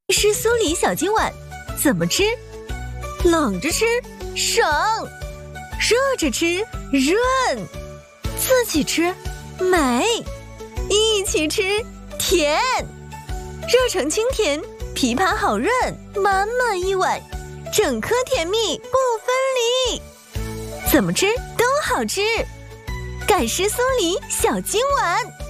是酥梨小金碗，怎么吃？冷着吃省，热着吃润，自己吃美，一起吃甜。热成清甜，枇杷好润，满满一碗，整颗甜蜜不分离。怎么吃都好吃，盖诗酥梨小金碗。